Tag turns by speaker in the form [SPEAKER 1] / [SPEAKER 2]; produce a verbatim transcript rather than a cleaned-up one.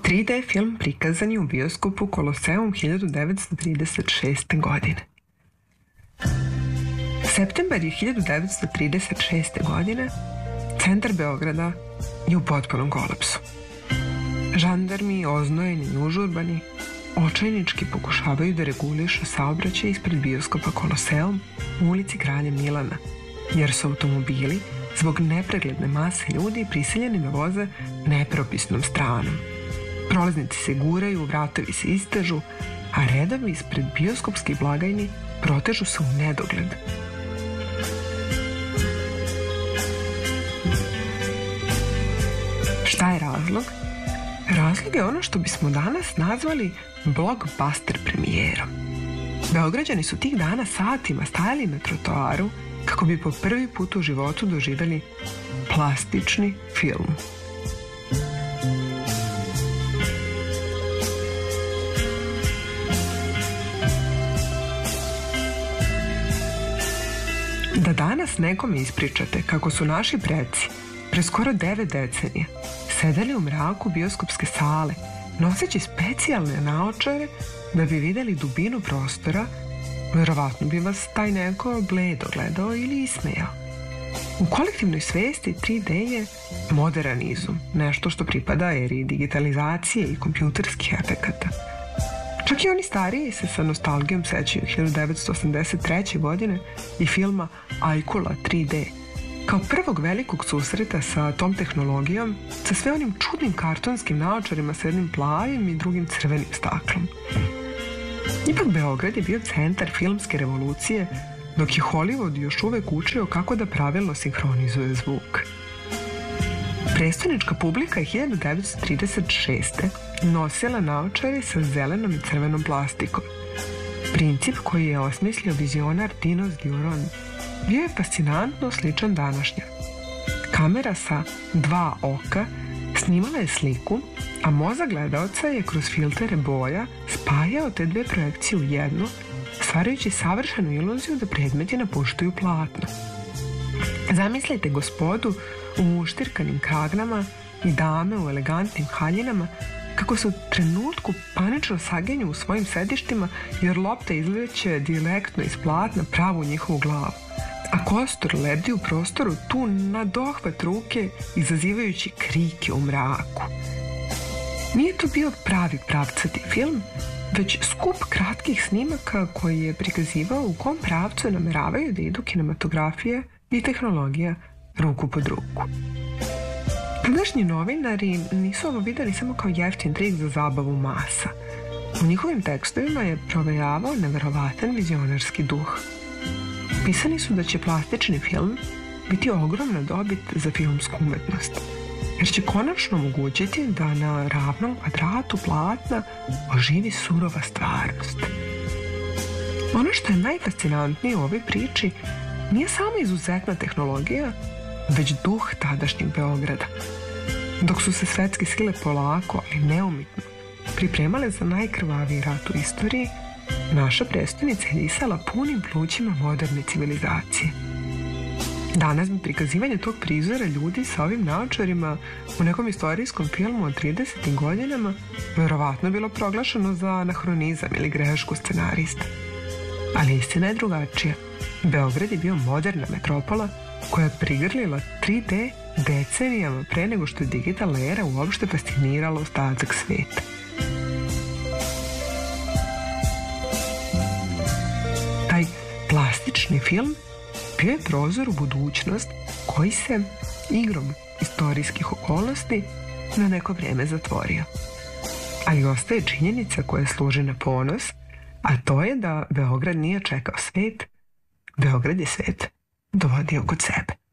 [SPEAKER 1] tri de film prikazan je u bioskopu Koloseum hiljadu devetsto trideset šeste. godine. Septembar je hiljadu devetsto trideset šeste. godine, centar Beograda je u potpunom kolapsu. Žandarmi, oznojeni i užurbani, očajnički pokušavaju da regulišu saobraćaj ispred bioskopa Koloseum u ulici Kralja Milana, jer su automobili zbog nepregledne mase ljudi prisiljeni da voze nepropisnom stranom. Prolaznici se guraju, vratovi se istežu, a redovi ispred bioskopskih blagajni protežu se u nedogled. Šta je razlog? Razlog je ono što bismo danas nazvali blockbuster premijerom. Beograđani su tih dana satima stajali na trotoaru kako bi po prvi put u životu doživjeli plastični film. Da danas nekome ispričate kako su naši preci pre skoro devet decenija sedeli u mraku bioskopske sale, noseći specijalne naočare da bi videli dubinu prostora, verovatno bi vas taj neko bledo gledao ili ismejao. U kolektivnoj svesti tri de je modern izum, nešto što pripada eri digitalizacije i kompjuterskih efekata. Čak i oni stariji se sa nostalgijom sećaju hiljadu devetsto osamdeset treće. godine i filma Ajkula tri de, kao prvog velikog susreta sa tom tehnologijom, sa sve onim čudnim kartonskim naočarima sa jednim plavim i drugim crvenim staklom. Ipak Beograd je bio centar filmske revolucije, dok je Hollywood još uvek učio kako da pravilno sinhronizuje zvuk. Prestonička publika je hiljadu devetsto trideset šeste. nosila naočare sa zelenom i crvenom plastikom. Princip koji je osmislio vizionar Dinos Duron bio je fascinantno sličan današnjem. Kamera sa dva oka snimala je sliku, a mozak gledaoca je kroz filtere boja spajao te dve projekcije u jednu, stvarajući savršenu iluziju da predmeti napuštaju platno. Zamislite gospodu u muštirkanim kragnama i dame u elegantnim haljinama kako se u trenutku panično sagenju u svojim sedištima jer lopta izleće direktno iz platna pravo u njihovu glavu, a kostur lebdi u prostoru tu na dohvat ruke izazivajući krike u mraku. Nije to bio pravi pravcati film, već skup kratkih snimaka koji je prikazivao u kom pravcu nameravaju da idu kinematografije i tehnologija ruku pod ruku. Tadašnji novinari nisu ovo videli samo kao jeftin trik za zabavu masa. U njihovim tekstovima je provejavao neverovatan vizionarski duh. Pisani su da će plastični film biti ogromna dobit za filmsku umetnost, jer će konačno omogućiti da na ravnom kvadratu platna oživi surova stvarnost. Ono što je najfascinantnije u ovoj priči nije samo izuzetna tehnologija, već duh tadašnjeg Beograda. Dok su se svetske sile polako, ali neumitno, pripremale za najkrvaviji rat u istoriji, naša prestonica je disala punim plućima moderne civilizacije. Danas bi prikazivanje tog prizora ljudi sa ovim naočarima u nekom istorijskom filmu od tridesetim godinama verovatno bilo proglašeno za anahronizam ili grešku scenarista. Ali istina je drugačija. Beograd je bio moderna metropola koja je prigrlila tri de decenijama pre nego što je digitalna era uopšte fascinirala ostatak sveta. Taj plastični film bio je prozor u budućnost koji se igrom istorijskih okolnosti na neko vreme zatvorio. Ali ostaje činjenica koja služi na ponos, a to je da Beograd nije čekao svet, Beograd je svet dovodio kod sebe.